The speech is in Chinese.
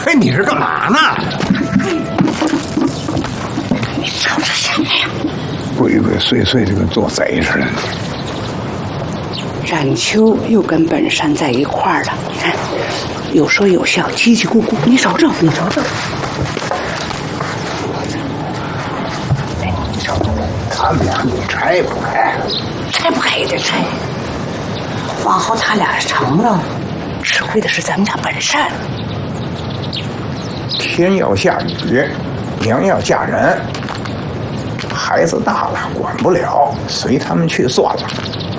嘿，你是干嘛呢？ 你瞅着什么呀？ 鬼鬼祟祟的，跟做贼似的。 冉秋又跟本山在一块儿了，你看，有说有笑，叽叽咕咕。你瞅瞅，你瞅瞅。 哎，你瞅，他们俩你拆不开？ 拆不开也得拆。往后他俩成了，吃亏的是咱们家本山。 天要下雨，娘要嫁人，孩子大了管不了，随他们去算了。